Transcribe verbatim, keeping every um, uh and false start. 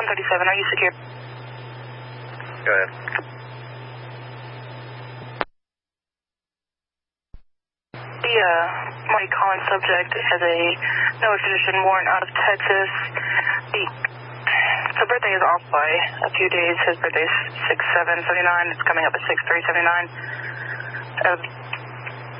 one thirty-seven, are you secure? Go ahead. The uh, Mike Collins subject has a no extradition warrant out of Texas. The so birthday is off by a few days. His birthday is six seven seventy-nine. It's coming up at six three seventy-nine. Uh,